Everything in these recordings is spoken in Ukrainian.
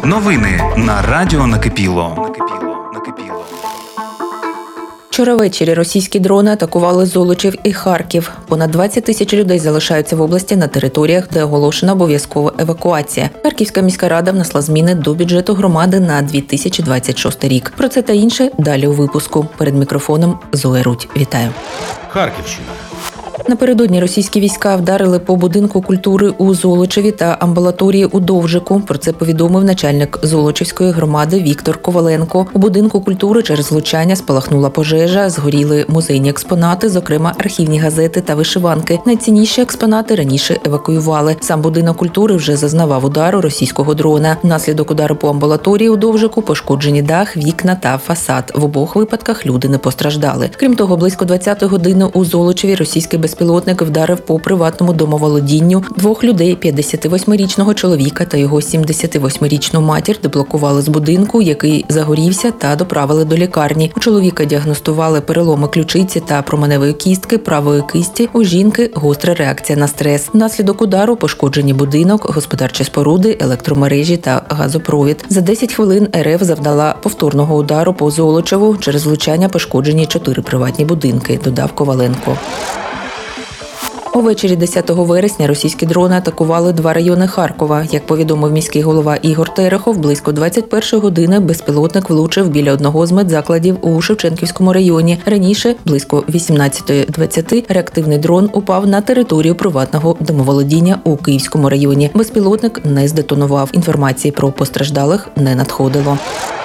Новини на Радіо Накипіло. Вчора ввечері російські дрони атакували Золочів і Харків. Понад 20 тисяч людей залишаються в області на територіях, де оголошена обов'язкова евакуація. Харківська міська рада внесла зміни до бюджету громади на 2026 рік. Про це та інше далі у випуску. Перед мікрофоном Зоя Рудь. Вітаю. Харківщина. Напередодні російські війська вдарили по будинку культури у Золочеві та амбулаторії у Довжику. Про це повідомив начальник Золочівської громади Віктор Коваленко. У будинку культури через влучання спалахнула пожежа, згоріли музейні експонати, зокрема архівні газети та вишиванки. Найцінніші експонати раніше евакуювали. Сам будинок культури вже зазнавав удару російського дрона. Внаслідок удару по амбулаторії у Довжику пошкоджені дах, вікна та фасад. В обох випадках люди не постраждали. Крім того, близько 20-ї години у Золочеві російський безпілотник вдарив по приватному домоволодінню. Двох людей, 58-річного чоловіка та його 78-річну матір, деблокували з будинку, який загорівся, та доправили до лікарні. У чоловіка діагностували переломи ключиці та променевої кістки правої кисті. У жінки гостра реакція на стрес. Внаслідок удару пошкоджені будинок, господарчі споруди, електромережі та газопровід. За 10 хвилин РФ завдала повторного удару по Золочеву. Через влучання пошкоджені 4 приватні будинки, додав Коваленко. Увечері 10 вересня російські дрони атакували 2 райони Харкова. Як повідомив міський голова Ігор Терехов, близько 21 години безпілотник влучив біля одного з медзакладів у Шевченківському районі. Раніше, близько 18:20, реактивний дрон упав на територію приватного домоволодіння у Київському районі. Безпілотник не здетонував. Інформації про постраждалих не надходило.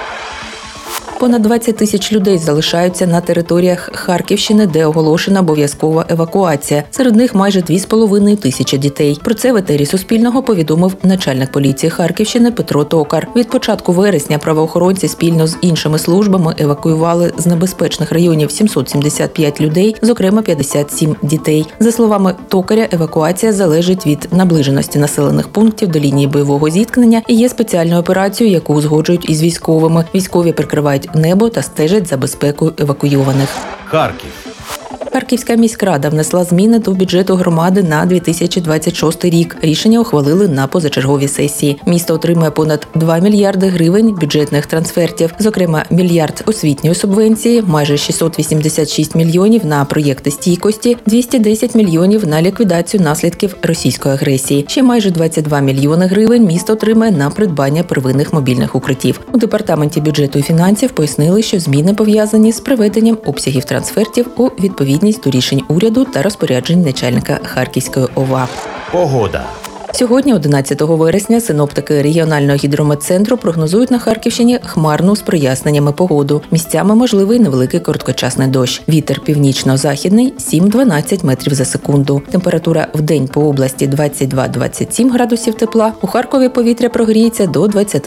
Понад 20 тисяч людей залишаються на територіях Харківщини, де оголошена обов'язкова евакуація. Серед них майже 2,5 тисячі дітей. Про це в етері Суспільного повідомив начальник поліції Харківщини Петро Токар. Від початку вересня правоохоронці спільно з іншими службами евакуювали з небезпечних районів 775 людей, зокрема 57 дітей. За словами Токаря, евакуація залежить від наближеності населених пунктів до лінії бойового зіткнення і є спеціальною операцією, яку узгоджують із військовими. Військові прикривають небо та стежать за безпекою евакуйованих. Харків. Харківська міськрада внесла зміни до бюджету громади на 2026 рік. Рішення ухвалили на позачерговій сесії. Місто отримує понад 2 мільярди гривень бюджетних трансфертів. Зокрема, мільярд освітньої субвенції, майже 686 мільйонів на проєкти стійкості, 210 мільйонів на ліквідацію наслідків російської агресії. Ще майже 22 мільйони гривень місто отримає на придбання первинних мобільних укриттів. У департаменті бюджету і фінансів пояснили, що зміни пов'язані з приведенням обсягів трансфертів у відповідність до рішень уряду та розпоряджень начальника Харківської ОВА. Погода. Сьогодні, 11 вересня, синоптики регіонального гідрометцентру прогнозують на Харківщині хмарну з проясненнями погоду. Місцями можливий невеликий короткочасний дощ. Вітер північно-західний 7-12 метрів за секунду. Температура в день по області 22-27 градусів тепла. У Харкові повітря прогріється до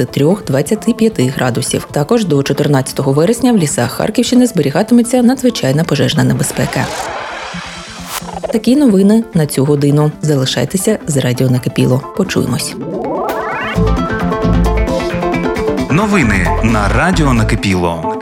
23-25 градусів. Також до 14 вересня в лісах Харківщини зберігатиметься надзвичайна пожежна небезпека. Такі новини на цю годину. Залишайтеся з Радіо Накипіло. Почуємось. Новини на Радіо Накипіло.